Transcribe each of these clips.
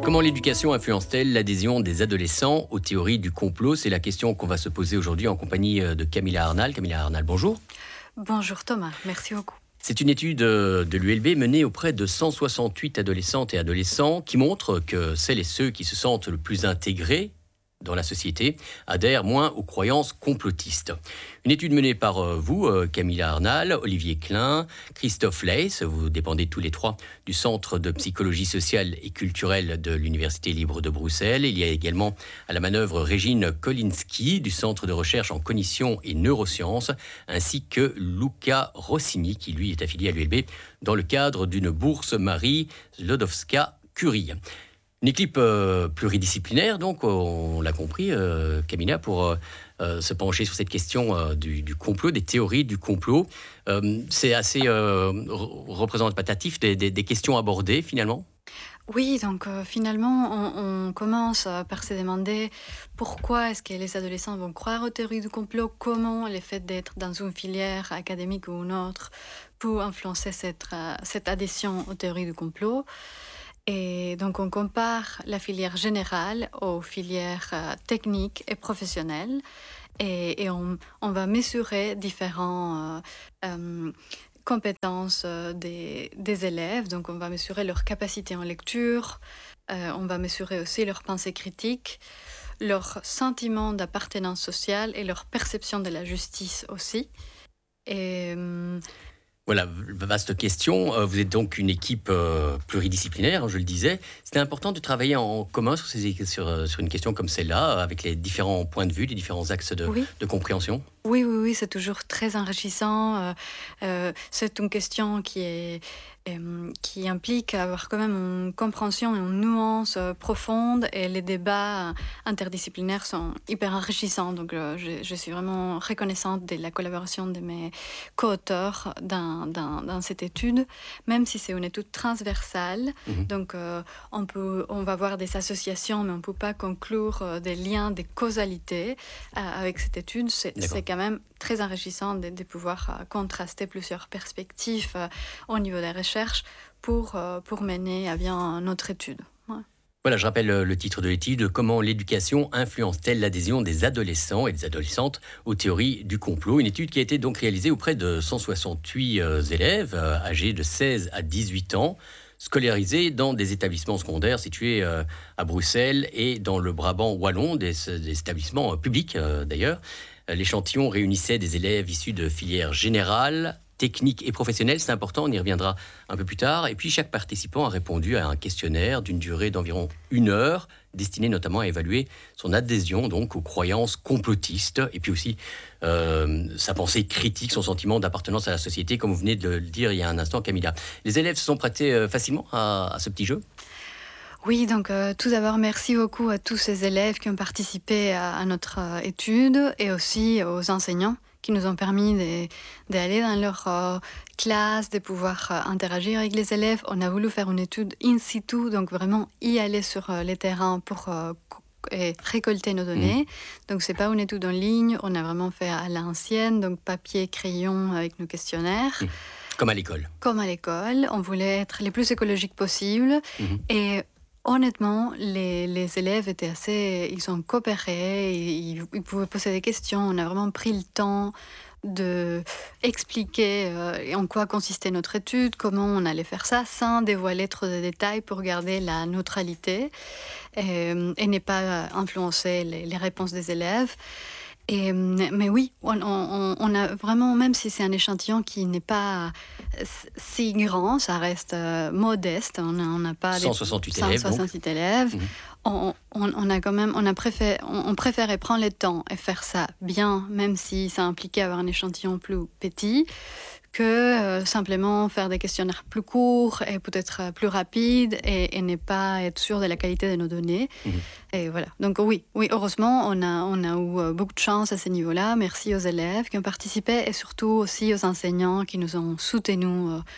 Comment l'éducation influence-t-elle l'adhésion des adolescents aux théories du complot? C'est la question qu'on va se poser aujourd'hui en compagnie de Camilla Arnal. Camilla Arnal, bonjour. Bonjour Thomas, merci beaucoup. C'est une étude de l'ULB menée auprès de 168 adolescentes et adolescents qui montre que celles et ceux qui se sentent le plus intégrés dans la société adhèrent moins aux croyances complotistes. Une étude menée par vous, Camilla Arnal, Olivier Klein, Christophe Leys, vous dépendez tous les trois du Centre de psychologie sociale et culturelle de l'Université libre de Bruxelles. Il y a également à la manœuvre Régine Kolinski du Centre de recherche en cognition et neurosciences, ainsi que Luca Rossini, qui lui est affilié à l'ULB dans le cadre d'une bourse Marie Sklodowska-Curie. Une équipe pluridisciplinaire, donc, on l'a compris, Camilla, pour se pencher sur cette question du complot, des théories du complot. C'est assez représentatif des questions abordées, finalement. Oui, donc finalement, on commence par se demander pourquoi est-ce que les adolescents vont croire aux théories du complot, comment le fait d'être dans une filière académique ou une autre peut influencer cette adhésion aux théories du complot. Et donc, on compare la filière générale aux filières techniques et professionnelles et on va mesurer différentes compétences des élèves. Donc, on va mesurer leur capacité en lecture, on va mesurer aussi leur pensée critique, leur sentiment d'appartenance sociale et leur perception de la justice aussi. Et Voilà, vaste question. Vous êtes donc une équipe pluridisciplinaire, je le disais. C'était important de travailler en commun sur une question comme celle-là, avec les différents points de vue, les différents axes oui. de compréhension. Oui, c'est toujours très enrichissant. C'est une question qui implique avoir quand même une compréhension et une nuance profonde, et les débats interdisciplinaires sont hyper enrichissants. Donc, je suis vraiment reconnaissante de la collaboration de mes co-auteurs dans cette étude, même si c'est une étude transversale. Donc, on va voir des associations, mais on ne peut pas conclure des liens, des causalités avec cette étude. C'est quand même très enrichissant de pouvoir contraster plusieurs perspectives au niveau des recherches pour mener à bien notre étude. Ouais. Voilà, je rappelle le titre de l'étude: Comment l'éducation influence-t-elle l'adhésion des adolescents et des adolescentes aux théories du complot? Une étude qui a été donc réalisée auprès de 168 élèves âgés de 16 à 18 ans, scolarisés dans des établissements secondaires situés à Bruxelles et dans le Brabant wallon, des établissements publics d'ailleurs. L'échantillon réunissait des élèves issus de filières générales, techniques et professionnelles. C'est important, on y reviendra un peu plus tard. Et puis chaque participant a répondu à un questionnaire d'une durée d'environ 1 heure, destiné notamment à évaluer son adhésion donc aux croyances complotistes, et puis aussi sa pensée critique, son sentiment d'appartenance à la société, comme vous venez de le dire il y a un instant, Camilla. Les élèves se sont prêtés facilement à ce petit jeu? Oui, donc tout d'abord, merci beaucoup à tous ces élèves qui ont participé à notre étude, et aussi aux enseignants qui nous ont permis d'aller dans leur classe, de pouvoir interagir avec les élèves. On a voulu faire une étude in situ, donc vraiment y aller sur les terrains pour et récolter nos données. Donc, c'est pas une étude en ligne, on a vraiment fait à l'ancienne, donc papier, crayon avec nos questionnaires. Comme à l'école. Comme à l'école, on voulait être les plus écologiques possibles. Et honnêtement, les élèves étaient ils ont coopéré, ils pouvaient poser des questions. On a vraiment pris le temps d'expliquer en quoi consistait notre étude, comment on allait faire ça, sans dévoiler trop de détails pour garder la neutralité et ne pas influencer les réponses des élèves. Mais oui, on a vraiment, même si c'est un échantillon qui n'est pas si grand, ça reste modeste. On n'a pas 168 élèves. 168 élèves. On a quand même, on préférait prendre le temps et faire ça bien, même si ça impliquait avoir un échantillon plus petit, que simplement faire des questionnaires plus courts et peut-être plus rapides, et ne pas être sûr de la qualité de nos données. Et voilà. Donc oui, heureusement, on a eu beaucoup de chance à ce niveau-là. Merci aux élèves qui ont participé, et surtout aussi aux enseignants qui nous ont soutenus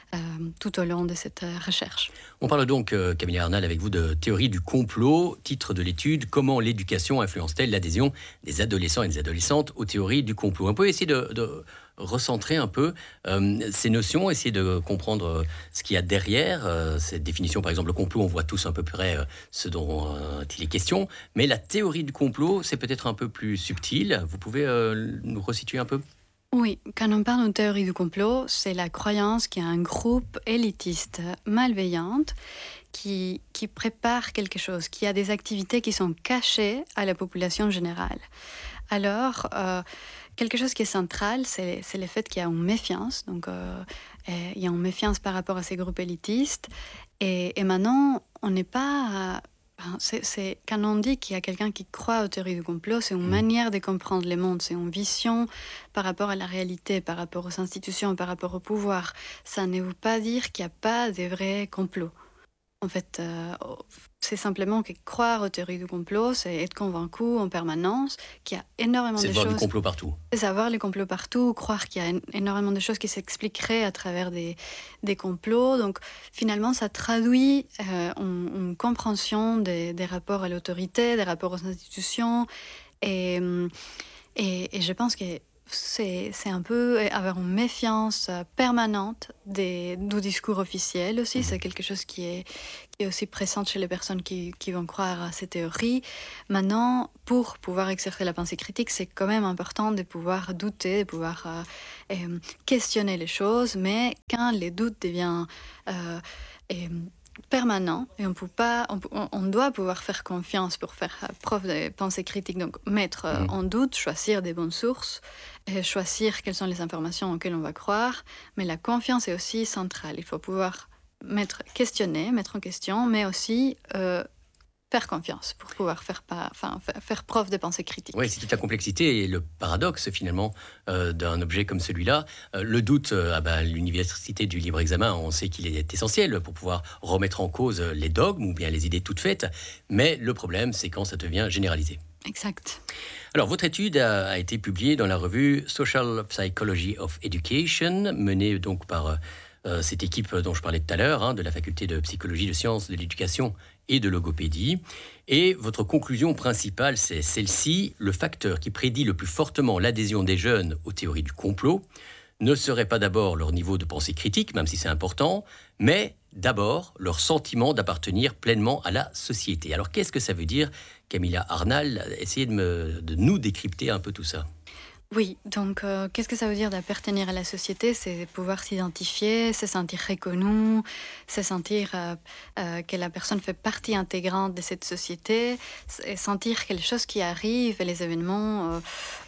tout au long de cette recherche. On parle donc, Camille Arnal, avec vous de théorie du complot, titre de l'étude, comment l'éducation influence-t-elle l'adhésion des adolescents et des adolescentes aux théories du complot. On peut essayer de recentrer un peu ces notions, essayer de comprendre ce qu'il y a derrière cette définition. Par exemple, le complot, on voit tous à peu près ce dont il est question, mais la théorie du complot, c'est peut-être un peu plus subtil. Vous pouvez nous resituer un peu? Oui, quand on parle de théorie du complot, c'est la croyance qu'il y a un groupe élitiste malveillante qui prépare quelque chose, qui a des activités qui sont cachées à la population générale. Alors, quelque chose qui est central, c'est le fait qu'il y a une méfiance. Donc, il y a une méfiance par rapport à ces groupes élitistes. Et maintenant, on n'est pas... quand on dit qu'il y a quelqu'un qui croit aux théories du complot, c'est une manière de comprendre le monde, c'est une vision par rapport à la réalité, par rapport aux institutions, par rapport au pouvoir. Ça ne veut pas dire qu'il n'y a pas de vrais complots. En fait, c'est simplement que croire aux théories du complot, c'est être convaincu en permanence qu'il y a énormément C'est de de voir du choses. complot partout. C'est savoir les complots partout, croire qu'il y a énormément de choses qui s'expliqueraient à travers des complots. Donc, finalement, ça traduit une compréhension des rapports à l'autorité, des rapports aux institutions. Et, et je pense que c'est un peu avoir une méfiance permanente du discours officiel aussi. C'est quelque chose qui est aussi présent chez les personnes qui vont croire à ces théories. Maintenant, pour pouvoir exercer la pensée critique, c'est quand même important de pouvoir douter, de pouvoir questionner les choses. Mais quand les doutes deviennent permanent et on doit pouvoir faire confiance pour faire preuve de pensée critique, donc mettre en doute, choisir des bonnes sources, et choisir quelles sont les informations auxquelles on va croire, mais la confiance est aussi centrale. Il faut pouvoir questionner, mettre en question, mais aussi faire confiance pour pouvoir faire preuve de pensée critique. Oui, c'est toute la complexité et le paradoxe finalement d'un objet comme celui-là. Le doute, à l'université du libre examen, on sait qu'il est essentiel pour pouvoir remettre en cause les dogmes ou bien les idées toutes faites, mais le problème, c'est quand ça devient généralisé. Exact. Alors, votre étude a été publiée dans la revue Social Psychology of Education, menée donc par cette équipe dont je parlais tout à l'heure, de la faculté de psychologie, de sciences de l'éducation et de logopédie. Et votre conclusion principale, c'est celle-ci: le facteur qui prédit le plus fortement l'adhésion des jeunes aux théories du complot ne serait pas d'abord leur niveau de pensée critique, même si c'est important, mais d'abord leur sentiment d'appartenir pleinement à la société. Alors qu'est-ce que ça veut dire, Camilla Arnal? Essayez de nous décrypter un peu tout ça. Oui, donc qu'est-ce que ça veut dire d'appartenir à la société? C'est pouvoir s'identifier, se sentir reconnu, se sentir que la personne fait partie intégrante de cette société, et sentir que les choses qui arrivent, les événements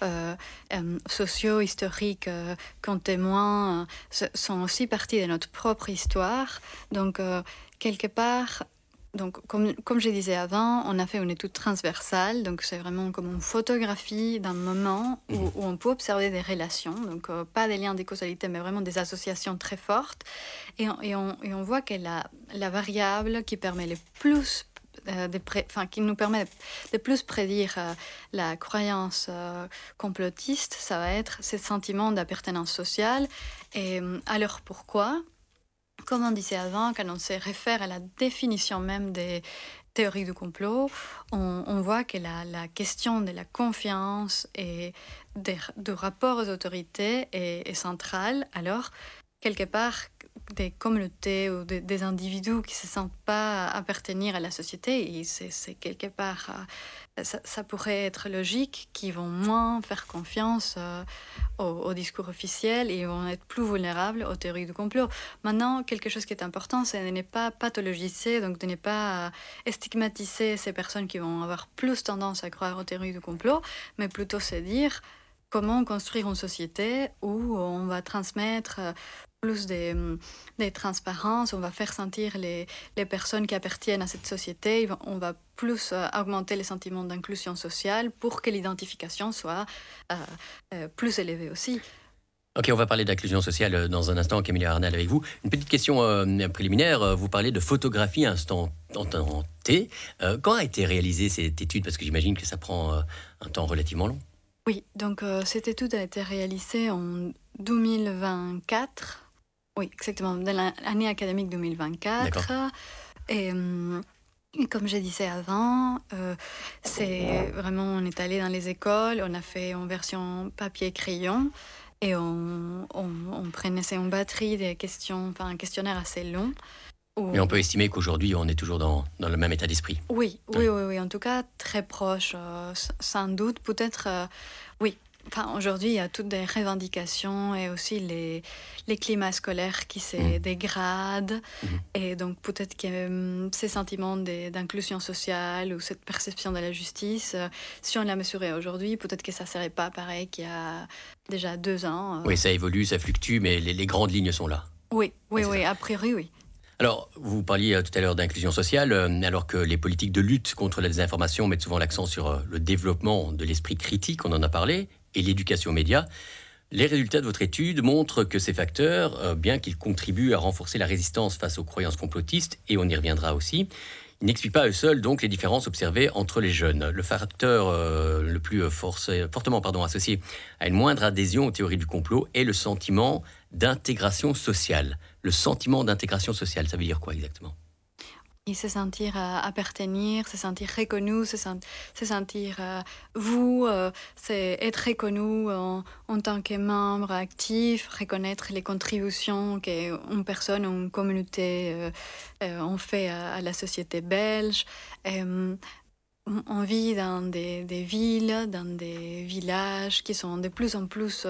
sociaux, historiques qu'on témoigne, sont aussi partie de notre propre histoire. Donc, quelque part... Donc, comme je disais avant, on a fait une étude transversale, donc c'est vraiment comme une photographie d'un moment où on peut observer des relations, donc pas des liens de causalité, mais vraiment des associations très fortes. Et on voit que la variable qui permet le plus qui nous permet de plus prédire la croyance complotiste, ça va être ce sentiment d'appartenance sociale. Et alors pourquoi? Comme on disait avant, quand on se réfère à la définition même des théories du complot, on voit que la question de la confiance et du rapport aux autorités est centrale. Alors, quelque part, des communautés ou des individus qui ne se sentent pas appartenir à la société, et c'est quelque part... ça pourrait être logique qu'ils vont moins faire confiance au discours officiel et vont être plus vulnérables aux théories du complot. Maintenant, quelque chose qui est important, c'est de ne pas pathologiser, donc de ne pas stigmatiser ces personnes qui vont avoir plus tendance à croire aux théories du complot, mais plutôt se dire comment construire une société où on va transmettre plus des transparences, on va faire sentir les personnes qui appartiennent à cette société, on va plus augmenter les sentiments d'inclusion sociale pour que l'identification soit plus élevée aussi. Ok, on va parler d'inclusion sociale dans un instant, Camille Arnal, avec vous. Une petite question préliminaire. Vous parlez de photographie instant T. Quand a été réalisée cette étude? Parce que j'imagine que ça prend un temps relativement long. Oui, donc cette étude a été réalisée en 2024. Oui, exactement, de l'année académique 2024. Et comme je disais avant, c'est vraiment, on est allé dans les écoles, on a fait en version papier-crayon et on prenait c'est en batterie des questions, enfin un questionnaire assez long. Mais on peut estimer qu'aujourd'hui, on est toujours dans le même état d'esprit. Oui, Oui. oui, oui, oui, en tout cas très proche, sans doute, peut-être, oui. Enfin, aujourd'hui, il y a toutes des revendications et aussi les climats scolaires qui se dégradent. Mhm. Et donc, peut-être que ces sentiments d'inclusion sociale ou cette perception de la justice, si on la mesurait aujourd'hui, peut-être que ça ne serait pas pareil qu'il y a déjà 2 ans. Oui, ça évolue, ça fluctue, mais les grandes lignes sont là. Oui, oui, Ouais, c'est oui, ça. a priori, oui. Alors, vous parliez tout à l'heure d'inclusion sociale, alors que les politiques de lutte contre la désinformation mettent souvent l'accent sur le développement de l'esprit critique, on en a parlé, et l'éducation aux médias. Les résultats de votre étude montrent que ces facteurs, bien qu'ils contribuent à renforcer la résistance face aux croyances complotistes, et on y reviendra aussi, ils n'expliquent pas à eux seuls donc les différences observées entre les jeunes. Le facteur le plus fortement associé à une moindre adhésion aux théories du complot est le sentiment d'intégration sociale. Le sentiment d'intégration sociale, ça veut dire quoi exactement ? Et se sentir appartenir, se sentir reconnu, se sentir vous, c'est être reconnu en tant que membre actif, reconnaître les contributions qu'une personne ou une communauté ont fait à la société belge. On vit dans des villes, dans des villages qui sont de plus en plus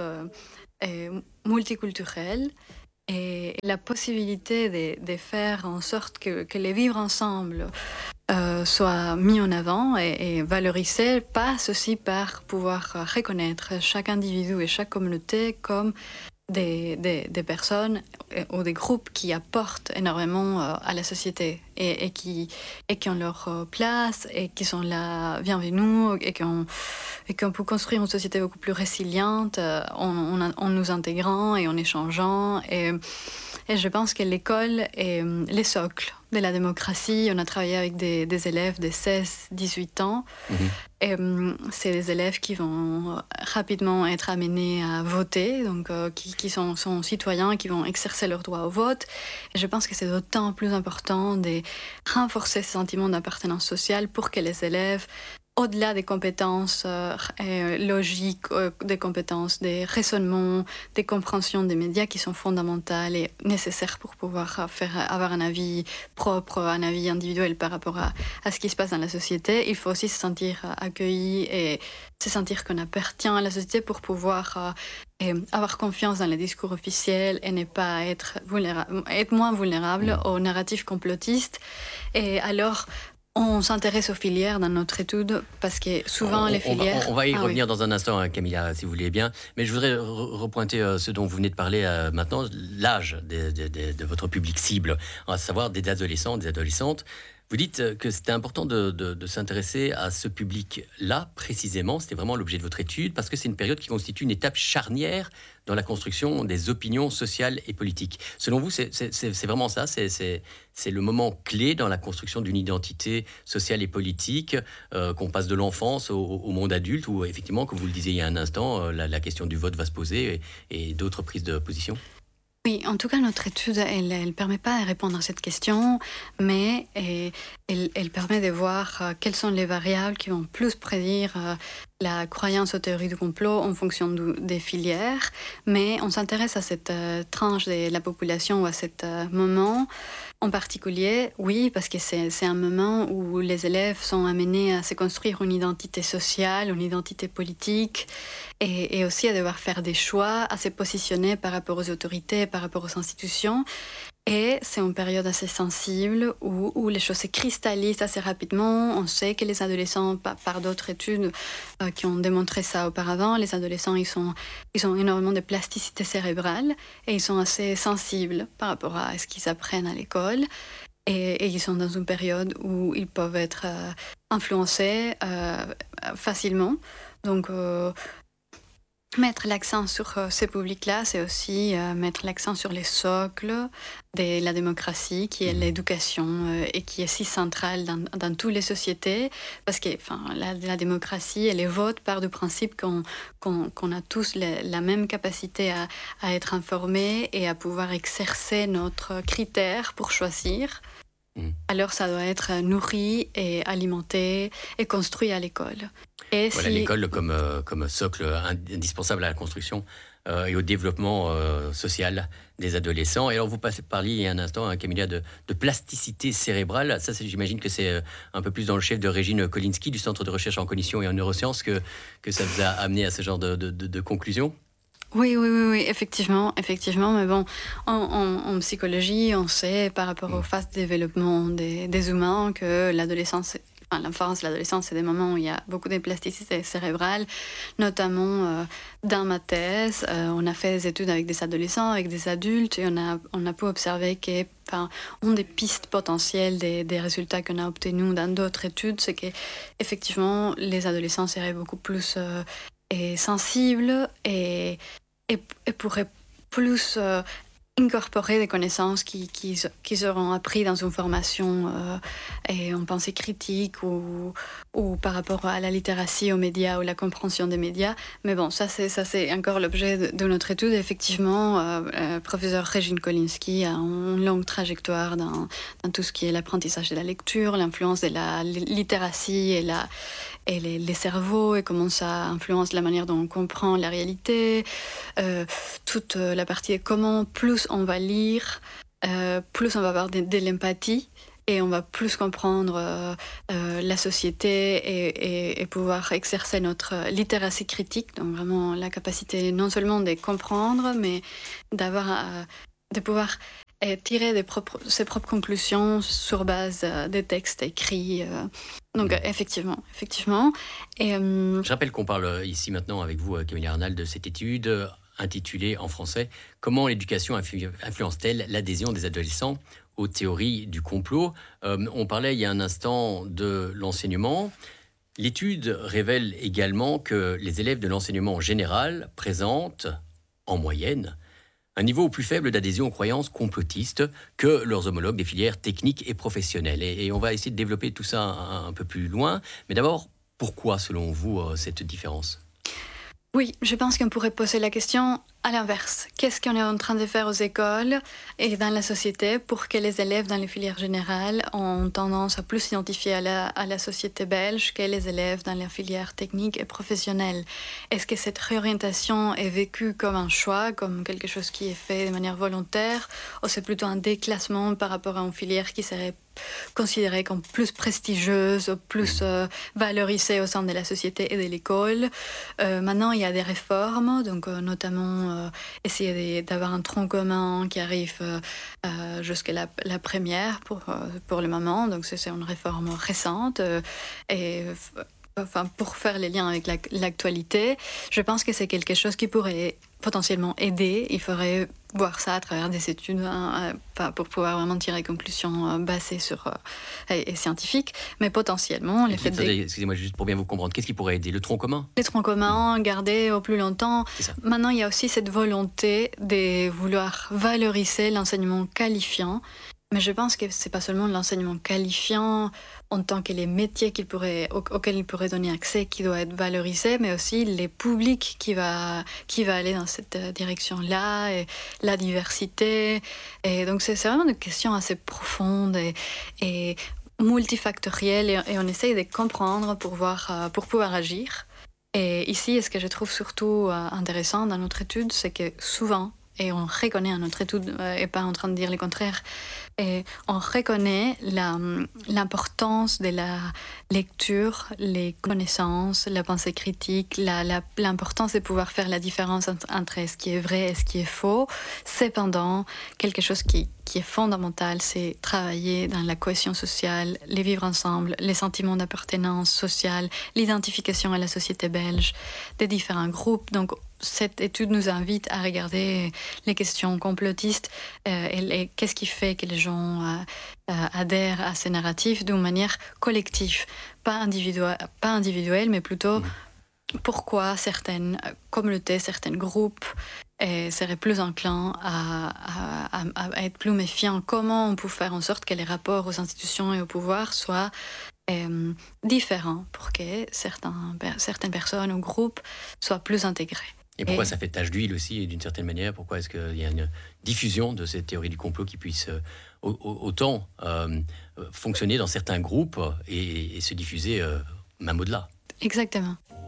multiculturels. Et la possibilité de faire en sorte que les vivre ensemble soit mis en avant et valorisé passe aussi par pouvoir reconnaître chaque individu et chaque communauté comme des personnes ou des groupes qui apportent énormément à la société et qui ont leur place et qui sont là bienvenus et qu'on peut construire une société beaucoup plus résiliente en nous intégrant et en échangeant. Et je pense que l'école est les socles de la démocratie. On a travaillé avec des élèves de 16-18 ans. Et, c'est des élèves qui vont rapidement être amenés à voter, donc qui sont citoyens, qui vont exercer leur droit au vote. Et je pense que c'est d'autant plus important de renforcer ce sentiment d'appartenance sociale pour que les élèves, au-delà des compétences logiques, des compétences des raisonnements, des compréhensions des médias qui sont fondamentales et nécessaires pour pouvoir avoir un avis propre, un avis individuel par rapport à ce qui se passe dans la société, il faut aussi se sentir accueilli et se sentir qu'on appartient à la société pour pouvoir avoir confiance dans les discours officiels et ne pas être moins vulnérable aux narratifs complotistes. Et alors, on s'intéresse aux filières dans notre étude parce que souvent les filières... On va y revenir dans un instant, Camilla, si vous voulez bien. Mais je voudrais repointer ce dont vous venez de parler maintenant, l'âge de votre public cible, à savoir des adolescents, des adolescentes. Vous dites que c'était important de s'intéresser à ce public-là, précisément. C'était vraiment l'objet de votre étude, parce que c'est une période qui constitue une étape charnière dans la construction des opinions sociales et politiques. Selon vous, c'est vraiment ça, c'est le moment clé dans la construction d'une identité sociale et politique, qu'on passe de l'enfance au monde adulte, où effectivement, comme vous le disiez il y a un instant, la question du vote va se poser et d'autres prises de position. Oui, en tout cas, notre étude, elle permet pas de répondre à cette question, mais elle permet de voir quelles sont les variables qui vont plus prédire la croyance aux théories du complot en fonction des filières. Mais on s'intéresse à cette tranche de la population ou à cet moment en particulier, oui, parce que c'est un moment où les élèves sont amenés à se construire une identité sociale, une identité politique, et aussi à devoir faire des choix, à se positionner par rapport aux autorités, par rapport aux institutions. Et c'est une période assez sensible où les choses se cristallisent assez rapidement. On sait que les adolescents, par d'autres études qui ont démontré ça auparavant, les adolescents, ils ont énormément de plasticité cérébrale et ils sont assez sensibles par rapport à ce qu'ils apprennent à l'école. Et ils sont dans une période où ils peuvent être influencés facilement. Donc, Mettre l'accent sur ces publics-là, c'est aussi mettre l'accent sur les socles de la démocratie, qui est l'éducation et qui est si centrale dans toutes les sociétés, parce que enfin, la démocratie, elle est vote par du principe qu'on a tous la même capacité à être informés et à pouvoir exercer notre critère pour choisir. Alors ça doit être nourri et alimenté et construit à l'école. Et Voilà, si l'école comme socle indispensable à la construction et au développement social des adolescents. Et alors, vous parliez il y a un instant, hein, Camilla, de plasticité cérébrale. Ça, j'imagine que c'est un peu plus dans le chef de Régine Kolinski, du Centre de recherche en cognition et en neurosciences, que ça vous a amené à ce genre de conclusion. oui, effectivement, mais bon, en psychologie, on sait par rapport aux phases de développement des humains que l'enfance, l'adolescence, c'est des moments où il y a beaucoup de plasticité cérébrale, notamment dans ma thèse, on a fait des études avec des adolescents, avec des adultes, et on a pu observer que, enfin, une des pistes potentielles des résultats qu'on a obtenus dans d'autres études, c'est qu'effectivement, les adolescents seraient beaucoup plus sensibles et pourraient plus incorporer des connaissances qu'ils auront appris dans une formation et en pensée critique ou par rapport à la littératie aux médias ou la compréhension des médias. Mais bon, ça c'est encore l'objet de notre étude. Effectivement, professeur Régine Kolinski a une longue trajectoire dans tout ce qui est l'apprentissage de la lecture, l'influence de la littératie et les cerveaux et comment ça influence la manière dont on comprend la réalité. Toute la partie de comment plus on va lire, plus on va avoir de l'empathie et on va plus comprendre la société et pouvoir exercer notre littératie critique, donc vraiment la capacité non seulement de comprendre, mais de pouvoir tirer ses propres conclusions sur base des textes écrits. Donc effectivement. Et, Je rappelle qu'on parle ici maintenant avec vous, Camilla Arnal, de cette étude intitulée en français « Comment l'éducation influence-t-elle l'adhésion des adolescents aux théories du complot ?» On parlait il y a un instant de l'enseignement. L'étude révèle également que les élèves de l'enseignement général présentent, en moyenne, un niveau plus faible d'adhésion aux croyances complotistes que leurs homologues des filières techniques et professionnelles. Et on va essayer de développer tout ça un peu plus loin. Mais d'abord, pourquoi, selon vous, cette différence ? Oui, je pense qu'on pourrait poser la question à l'inverse. Qu'est-ce qu'on est en train de faire aux écoles et dans la société pour que les élèves dans les filières générales ont tendance à plus s'identifier à la société belge que les élèves dans les filières techniques et professionnelles? Est-ce que cette réorientation est vécue comme un choix, comme quelque chose qui est fait de manière volontaire, ou c'est plutôt un déclassement par rapport à une filière qui serait considérée comme plus prestigieuse, plus valorisée au sein de la société et de l'école? Maintenant, il y a des réformes, donc notamment essayer d'avoir un tronc commun qui arrive jusqu'à la première pour le moment. Donc c'est une réforme récente pour faire les liens avec l'actualité. Je pense que c'est quelque chose qui pourrait potentiellement aider. Il faudrait voir ça à travers des études pour pouvoir vraiment tirer des conclusions basées sur et scientifiques, mais potentiellement Excusez-moi, juste pour bien vous comprendre, qu'est-ce qui pourrait aider? Le tronc commun? Les troncs communs, garder au plus longtemps. Maintenant, il y a aussi cette volonté de vouloir valoriser l'enseignement qualifiant. Mais je pense que c'est pas seulement l'enseignement qualifiant en tant que les métiers auxquels il pourrait donner accès qui doit être valorisé, mais aussi les publics qui va aller dans cette direction-là, et la diversité. Et donc c'est vraiment une question assez profonde et multifactorielle, et on essaye de comprendre pour pouvoir agir. Et ici, ce que je trouve surtout intéressant dans notre étude, c'est que souvent, et on reconnaît à notre étude, et pas en train de dire le contraire, et on reconnaît l'importance de la lecture, les connaissances, la pensée critique, l'importance de pouvoir faire la différence entre ce qui est vrai et ce qui est faux. Cependant, quelque chose qui est fondamental, c'est travailler dans la cohésion sociale, les vivre ensemble, les sentiments d'appartenance sociale, l'identification à la société belge, des différents groupes. Donc, cette étude nous invite à regarder les questions complotistes et qu'est-ce qui fait que les gens adhèrent à ces narratifs d'une manière collective, pas individuelle, mais plutôt pourquoi certaines communautés, certains groupes seraient plus enclins à être plus méfiants. Comment on peut faire en sorte que les rapports aux institutions et au pouvoir soient différents pour que certaines personnes ou groupes soient plus intégrés. Et pourquoi ça fait tache d'huile aussi, d'une certaine manière? Pourquoi est-ce qu'il y a une diffusion de cette théorie du complot qui puisse autant fonctionner dans certains groupes et se diffuser même au-delà? Exactement.